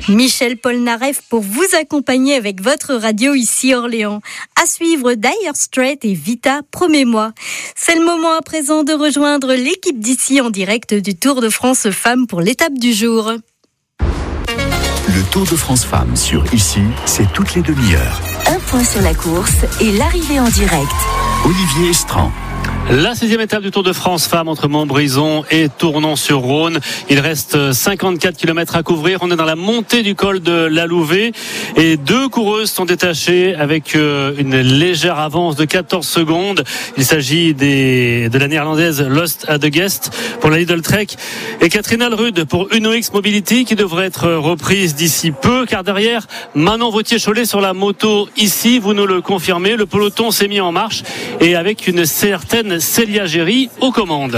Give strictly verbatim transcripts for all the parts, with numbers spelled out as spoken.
Michel Polnareff pour vous accompagner avec votre radio ici Orléans. À suivre Dire Straits et Vita, promets-moi. C'est le moment à présent de rejoindre l'équipe d'ici en direct du Tour de France Femmes pour l'étape du jour. Le Tour de France Femmes sur Ici, c'est toutes les demi-heures. Un point sur la course et l'arrivée en direct. Olivier Estran. La sixième étape du Tour de France Femmes entre Montbrison et Tournon-sur-Rhône. Il reste cinquante-quatre kilomètres à couvrir. On est dans la montée du col de la Louvet et deux coureuses sont détachées avec une légère avance de quatorze secondes. Il s'agit des, de la néerlandaise Lost at the Guest pour la Lidl Trek et Catherine Alrude pour Uno X Mobility qui devrait être reprise d'ici peu, car derrière Manon Vautier-Cholet sur la moto ici, vous nous le confirmez, le peloton s'est mis en marche et avec une certaine Célia Géry aux commandes.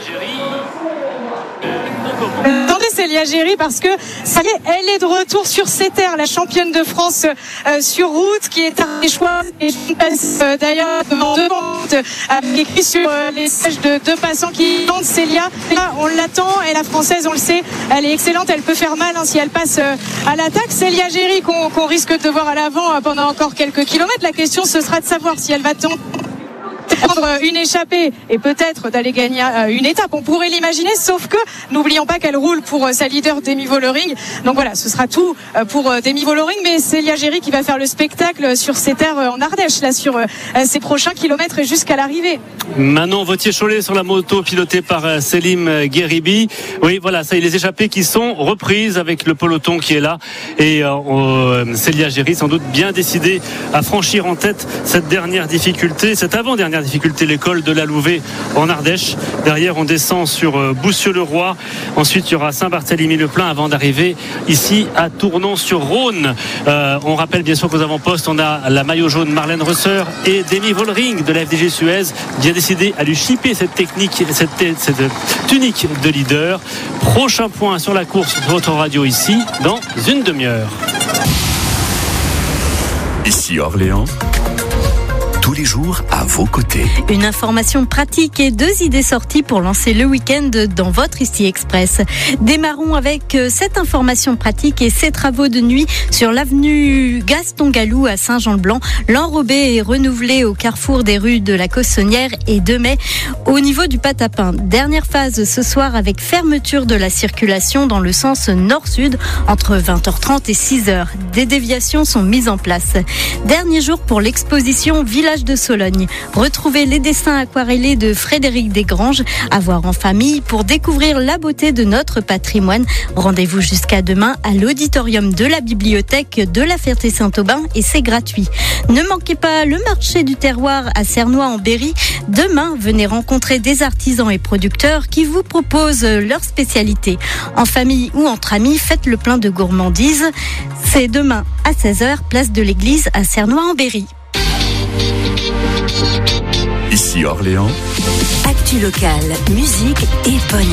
Attendez Célia Géry, parce que ça y est, elle est de retour sur ses terres, la championne de France euh, sur route qui est à choix et je passe euh, d'ailleurs devant deux bandes avec écrit sur euh, les sièges de deux passants qui tentent Célia. Là, on l'attend et la française, on le sait, elle est excellente, elle peut faire mal hein, si elle passe euh, à l'attaque. Célia Géry qu'on, qu'on risque de voir à l'avant euh, pendant encore quelques kilomètres. La question ce sera de savoir si elle va tenter prendre une échappée et peut-être d'aller gagner une étape, on pourrait l'imaginer, sauf que n'oublions pas qu'elle roule pour sa leader Demi Vollering. Donc voilà, ce sera tout pour Demi Vollering, mais Célia Géry qui va faire le spectacle sur ses terres en Ardèche, là sur ses prochains kilomètres et jusqu'à l'arrivée. Manon Vautier-Cholet sur la moto pilotée par Selim Gueribi. Oui, voilà, ça y est, les échappées qui sont reprises avec le peloton qui est là et euh, Célia Géry sans doute bien décidée à franchir en tête cette dernière difficulté, cette avant-dernière difficulté, l'école de la Louvet en Ardèche. Derrière, on descend sur Boussieu-le-Roi. Ensuite, il y aura Saint-Barthélemy-le-Plain avant d'arriver ici à Tournon-sur-Rhône. Euh, on rappelle bien sûr qu'aux avant-postes, on a la maillot jaune Marlène Rösser et Demi Vollering de la F D G Suez, bien décidé à lui chipper cette technique, cette, cette tunique de leader. Prochain point sur la course de votre radio ici dans une demi-heure. Ici Orléans. Tous les jours à vos côtés. Une information pratique et deux idées sorties pour lancer le week-end dans votre Ici Express. Démarrons avec cette information pratique et ces travaux de nuit sur l'avenue Gaston Gallou à Saint-Jean-le-Blanc. L'enrobé est renouvelé au carrefour des rues de la Cossonnière et de Mai au niveau du Patapin. Dernière phase ce soir avec fermeture de la circulation dans le sens nord-sud entre vingt heures trente et six heures. Des déviations sont mises en place. Dernier jour pour l'exposition Village de Sologne. Retrouvez les dessins aquarellés de Frédéric Desgranges à voir en famille pour découvrir la beauté de notre patrimoine. Rendez-vous jusqu'à demain à l'auditorium de la bibliothèque de la Ferté-Saint-Aubin et c'est gratuit. Ne manquez pas le marché du terroir à Cernois-en-Berry. Demain, venez rencontrer des artisans et producteurs qui vous proposent leurs spécialités. En famille ou entre amis, faites le plein de gourmandises. C'est demain à seize heures, place de l'église à Cernois-en-Berry. Ici Orléans. Actu locale, musique et bonne